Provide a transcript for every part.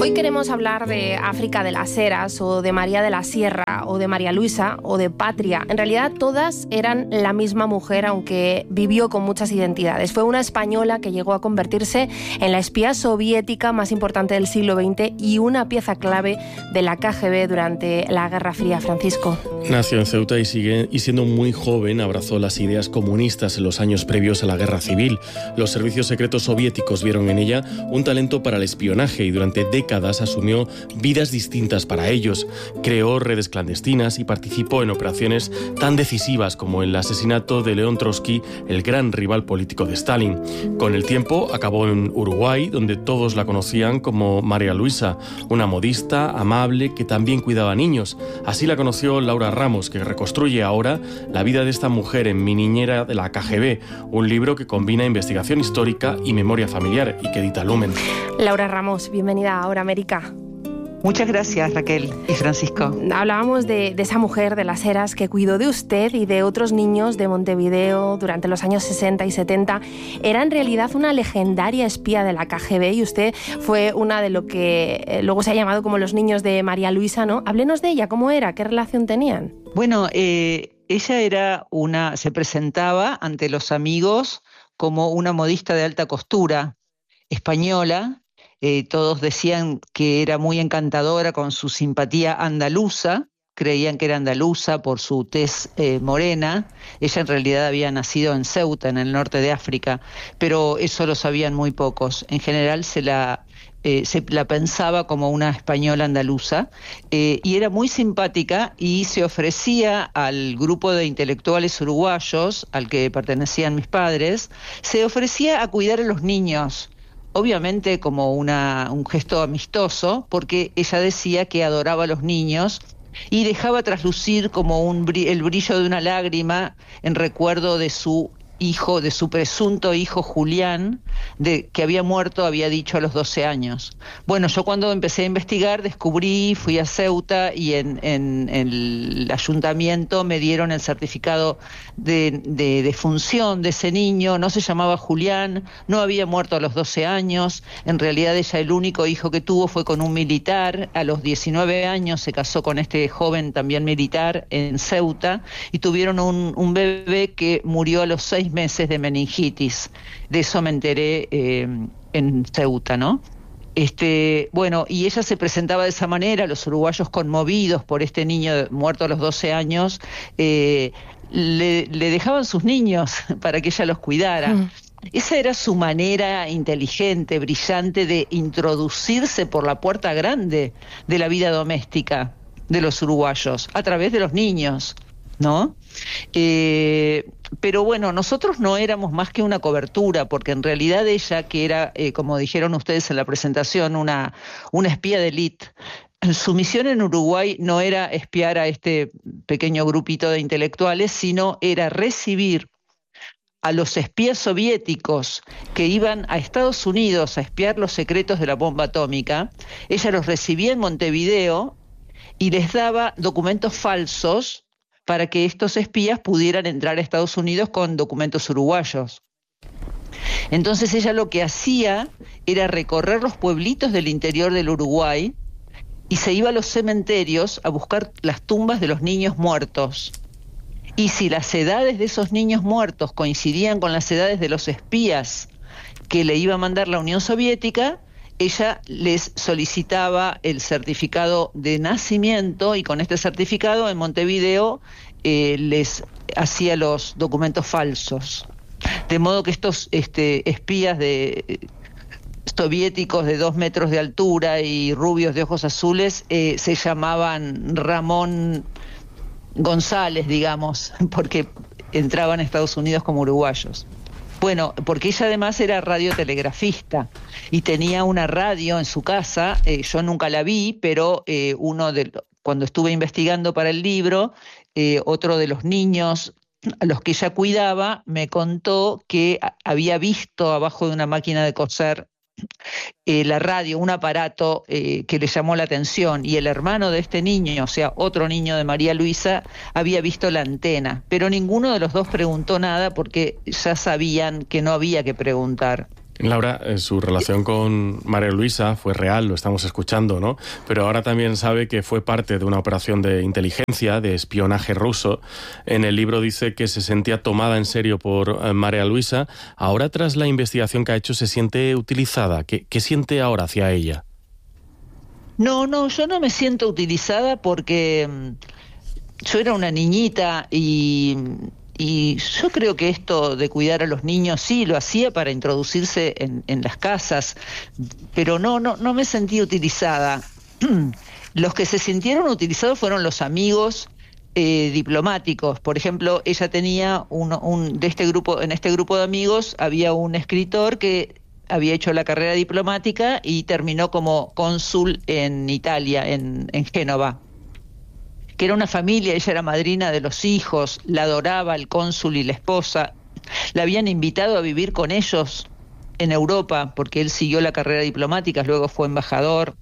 Hoy queremos hablar de África de las Heras, o de María de la Sierra, o de María Luisa, o de Patria. En realidad todas eran la misma mujer, aunque vivió con muchas identidades. Fue una española que llegó a convertirse en la espía soviética más importante del siglo XX y una pieza clave de la KGB durante la Guerra Fría. Francisco. Nació en Ceuta y siendo muy joven abrazó las ideas comunistas en los años previos a la Guerra Civil. Los servicios secretos soviéticos vieron en ella un talento para el espionaje y durante décadas asumió vidas distintas para ellos. Creó redes clandestinas y participó en operaciones tan decisivas como el asesinato de León Trotsky, el gran rival político de Stalin. Con el tiempo acabó en Uruguay, donde todos la conocían como María Luisa, una modista amable que también cuidaba niños. Así la conoció Laura Ramos, que reconstruye ahora la vida de esta mujer en Mi niñera de la KGB, un libro que combina investigación histórica y memoria familiar y que edita Lumen. Laura Ramos, bienvenida a Ahora América. Muchas gracias, Raquel y Francisco. Hablábamos de esa mujer de las Heras que cuidó de usted y de otros niños de Montevideo durante los años 60 y 70. Era en realidad una legendaria espía de la KGB y usted fue una de lo que luego se ha llamado como los niños de María Luisa, ¿no? Háblenos de ella, ¿cómo era? ¿Qué relación tenían? Bueno, ella se presentaba ante los amigos como una modista de alta costura española. Todos decían que era muy encantadora con su simpatía andaluza, creían que era andaluza por su tez morena. Ella en realidad había nacido en Ceuta, en el norte de África, pero eso lo sabían muy pocos. En general se la pensaba como una española andaluza, y era muy simpática y se ofrecía al grupo de intelectuales uruguayos al que pertenecían mis padres, se ofrecía a cuidar a los niños. Obviamente como un gesto amistoso, porque ella decía que adoraba a los niños y dejaba traslucir como el brillo de una lágrima en recuerdo de su hijo, de su presunto hijo Julián, que había muerto, había dicho, a los 12 años. Bueno, yo cuando empecé a investigar fui a Ceuta y en el ayuntamiento me dieron el certificado de defunción de ese niño. No se llamaba Julián, no había muerto a los 12 años, en realidad ella el único hijo que tuvo fue con un militar. A los 19 años se casó con este joven también militar en Ceuta y tuvieron un bebé que murió a los 6 meses de meningitis. De eso me enteré en Ceuta, ¿no? Bueno, y ella se presentaba de esa manera, los uruguayos conmovidos por este niño muerto a los 12 años, le dejaban sus niños para que ella los cuidara. Esa era su manera inteligente, brillante de introducirse por la puerta grande de la vida doméstica de los uruguayos, a través de los niños, ¿no? Pero bueno, nosotros no éramos más que una cobertura, porque en realidad ella, que era, como dijeron ustedes en la presentación, una espía de élite, su misión en Uruguay no era espiar a este pequeño grupito de intelectuales, sino era recibir a los espías soviéticos que iban a Estados Unidos a espiar los secretos de la bomba atómica. Ella los recibía en Montevideo y les daba documentos falsos para que estos espías pudieran entrar a Estados Unidos con documentos uruguayos. Entonces ella lo que hacía era recorrer los pueblitos del interior del Uruguay y se iba a los cementerios a buscar las tumbas de los niños muertos. Y si las edades de esos niños muertos coincidían con las edades de los espías que le iba a mandar la Unión Soviética, ella les solicitaba el certificado de nacimiento y con este certificado en Montevideo les hacía los documentos falsos. De modo que estos espías soviéticos de 2 metros de altura y rubios de ojos azules se llamaban Ramón González, digamos, porque entraban a Estados Unidos como uruguayos. Bueno, porque ella además era radiotelegrafista y tenía una radio en su casa. Yo nunca la vi, pero cuando estuve investigando para el libro, otro de los niños a los que ella cuidaba me contó que había visto abajo de una máquina de coser la radio, un aparato que le llamó la atención, y el hermano de este niño, o sea, otro niño de María Luisa, había visto la antena, pero ninguno de los dos preguntó nada porque ya sabían que no había que preguntar. Laura, su relación con María Luisa fue real, lo estamos escuchando, ¿no? Pero ahora también sabe que fue parte de una operación de inteligencia, de espionaje ruso. En el libro dice que se sentía tomada en serio por María Luisa. Ahora, tras la investigación que ha hecho, ¿se siente utilizada? ¿Qué siente ahora hacia ella? No, yo no me siento utilizada porque yo era una niñita y yo creo que esto de cuidar a los niños sí lo hacía para introducirse en las casas, pero no me sentí utilizada. Los que se sintieron utilizados fueron los amigos diplomáticos. Por ejemplo, ella tenía en este grupo de amigos había un escritor que había hecho la carrera diplomática y terminó como cónsul en Italia, en Génova, que era una familia. Ella era madrina de los hijos, la adoraba el cónsul y la esposa, la habían invitado a vivir con ellos en Europa, porque él siguió la carrera diplomática, luego fue embajador,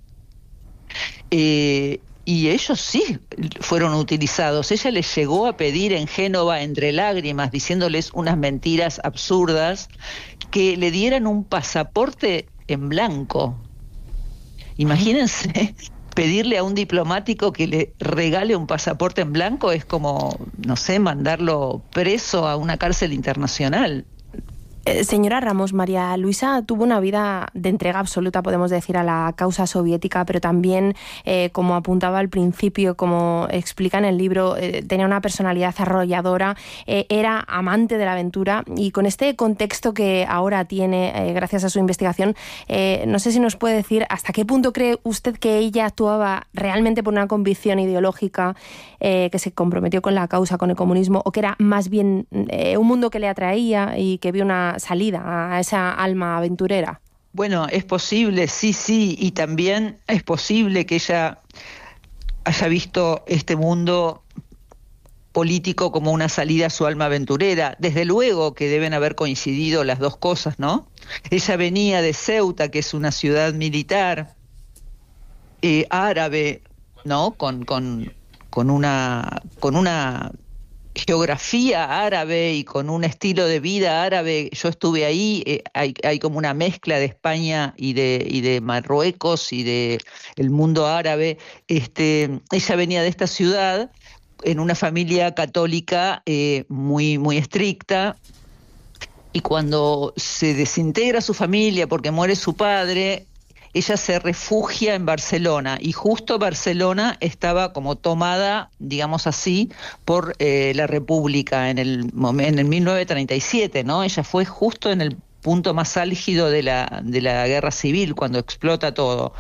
y ellos sí fueron utilizados. Ella les llegó a pedir en Génova, entre lágrimas, diciéndoles unas mentiras absurdas, que le dieran un pasaporte en blanco. Imagínense. Pedirle a un diplomático que le regale un pasaporte en blanco es como, no sé, mandarlo preso a una cárcel internacional. Señora Ramos, María Luisa tuvo una vida de entrega absoluta, podemos decir, a la causa soviética, pero también, como apuntaba al principio, como explica en el libro, tenía una personalidad arrolladora, era amante de la aventura, y con este contexto que ahora tiene, gracias a su investigación, no sé si nos puede decir hasta qué punto cree usted que ella actuaba realmente por una convicción ideológica, que se comprometió con la causa, con el comunismo, o que era más bien un mundo que le atraía y que vio una salida a esa alma aventurera. Bueno, es posible, sí, y también es posible que ella haya visto este mundo político como una salida a su alma aventurera. Desde luego que deben haber coincidido las dos cosas, ¿no? Ella venía de Ceuta, que es una ciudad militar árabe, ¿no? Con una geografía árabe y con un estilo de vida árabe. Yo estuve ahí, hay como una mezcla de España y de Marruecos y de el mundo árabe. Ella venía de esta ciudad en una familia católica muy, muy estricta, y cuando se desintegra su familia porque muere su padre, ella se refugia en Barcelona, y justo Barcelona estaba como tomada, digamos así, por la República en el 1937, ¿no? Ella fue justo en el punto más álgido de la guerra civil, cuando explota todo.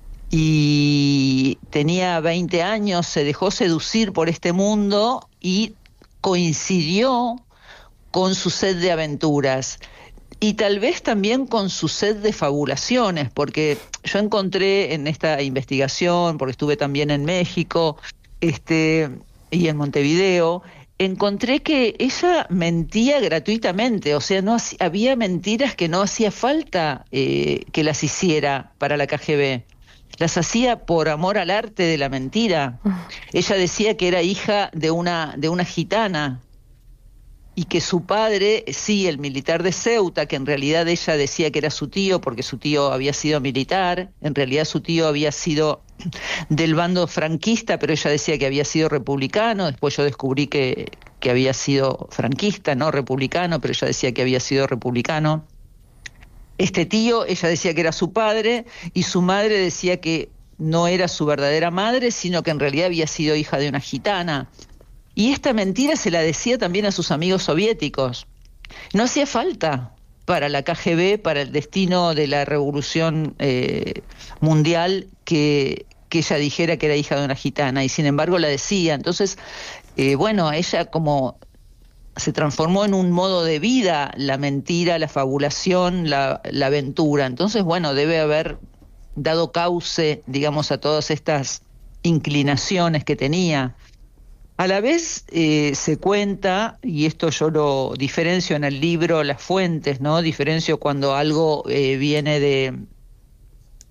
Y tenía 20 años, se dejó seducir por este mundo y coincidió con su sed de aventuras. Y tal vez también con su sed de fabulaciones, porque yo encontré en esta investigación, porque estuve también en México y en Montevideo, encontré que ella mentía gratuitamente. O sea, había mentiras que no hacía falta que las hiciera para la KGB. Las hacía por amor al arte de la mentira. Ella decía que era hija de una gitana, y que su padre, sí, el militar de Ceuta, que en realidad ella decía que era su tío porque su tío había sido militar, en realidad su tío había sido del bando franquista, pero ella decía que había sido republicano. Después yo descubrí que había sido franquista, no republicano, pero ella decía que había sido republicano. Este tío, ella decía que era su padre, y su madre decía que no era su verdadera madre, sino que en realidad había sido hija de una gitana. Y esta mentira se la decía también a sus amigos soviéticos. No hacía falta para la KGB, para el destino de la revolución mundial, que ella dijera que era hija de una gitana, y sin embargo la decía. Entonces, ella como se transformó en un modo de vida, la mentira, la fabulación, la aventura. Entonces, debe haber dado cauce, digamos, a todas estas inclinaciones que tenía. A la vez se cuenta, y esto yo lo diferencio en el libro, las fuentes, ¿no? Diferencio cuando algo viene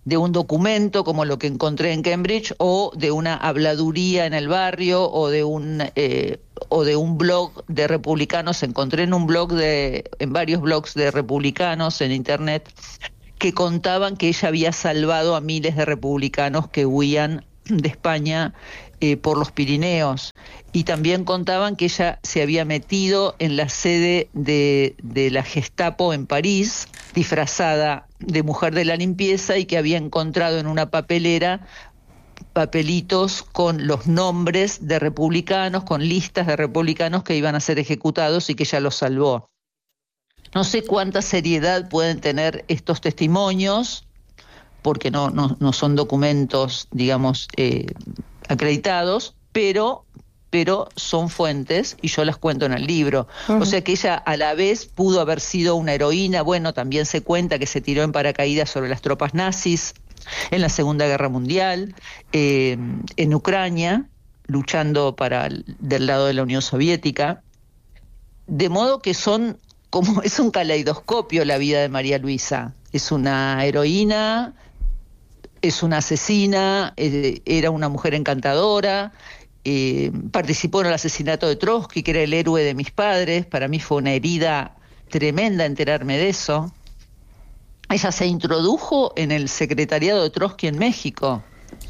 de un documento como lo que encontré en Cambridge, o de una habladuría en el barrio, o de un blog de republicanos. Encontré en varios blogs de republicanos en internet que contaban que ella había salvado a miles de republicanos que huían de España por los Pirineos, y también contaban que ella se había metido en la sede de la Gestapo en París, disfrazada de mujer de la limpieza, y que había encontrado en una papelera papelitos con los nombres de republicanos, con listas de republicanos que iban a ser ejecutados, y que ella los salvó. No sé cuánta seriedad pueden tener estos testimonios, porque no son documentos, digamos, acreditados, pero son fuentes, y yo las cuento en el libro. O sea que ella a la vez pudo haber sido una heroína. Bueno, también se cuenta que se tiró en paracaídas sobre las tropas nazis en la Segunda Guerra Mundial, en Ucrania, luchando del lado de la Unión Soviética. De modo que es un caleidoscopio la vida de María Luisa. Es una heroína, es una asesina, era una mujer encantadora, participó en el asesinato de Trotsky, que era el héroe de mis padres. Para mí fue una herida tremenda enterarme de eso. Ella se introdujo en el secretariado de Trotsky en México,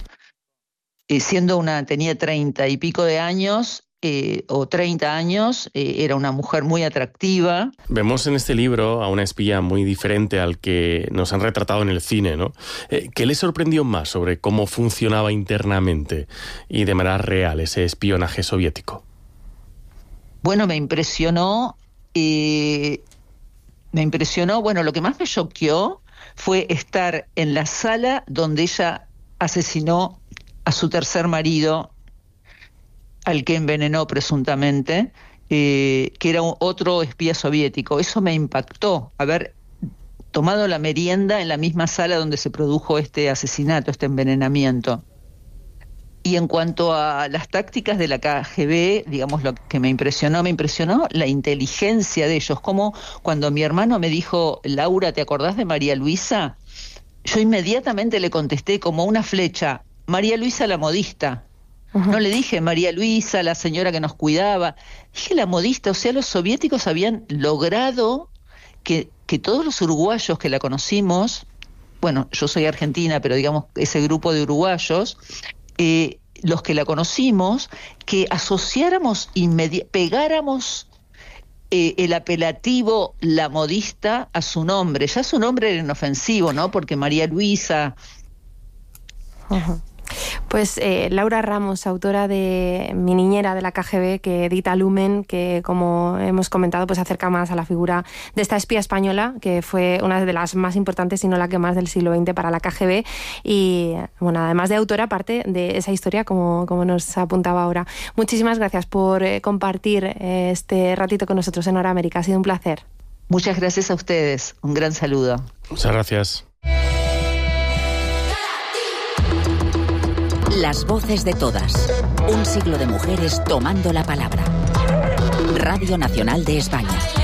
tenía 30 y pico de años, o 30 años, era una mujer muy atractiva. Vemos en este libro a una espía muy diferente al que nos han retratado en el cine, ¿no? ¿Qué le sorprendió más sobre cómo funcionaba internamente y de manera real ese espionaje soviético? Bueno, me impresionó, bueno, lo que más me choqueó fue estar en la sala donde ella asesinó a su tercer marido, al que envenenó presuntamente, que era otro espía soviético. Eso me impactó, haber tomado la merienda en la misma sala donde se produjo este asesinato, este envenenamiento. Y en cuanto a las tácticas de la KGB, digamos, lo que me impresionó la inteligencia de ellos. Como cuando mi hermano me dijo: Laura, ¿te acordás de María Luisa? Yo inmediatamente le contesté como una flecha: María Luisa la modista. No le dije María Luisa, la señora que nos cuidaba, dije la modista. O sea, los soviéticos habían logrado que todos los uruguayos que la conocimos, bueno, yo soy argentina, pero digamos ese grupo de uruguayos, los que la conocimos, que asociáramos, pegáramos el apelativo la modista a su nombre. Ya su nombre era inofensivo, ¿no? Porque María Luisa... Pues Laura Ramos, autora de Mi niñera, de la KGB, que edita Lumen, que como hemos comentado, pues acerca más a la figura de esta espía española, que fue una de las más importantes, si no la que más, del siglo XX para la KGB. Y bueno, además de autora, parte de esa historia, como nos apuntaba ahora. Muchísimas gracias por compartir este ratito con nosotros en Hora América. Ha sido un placer. Muchas gracias a ustedes. Un gran saludo. Muchas gracias. Las voces de todas. Un siglo de mujeres tomando la palabra. Radio Nacional de España.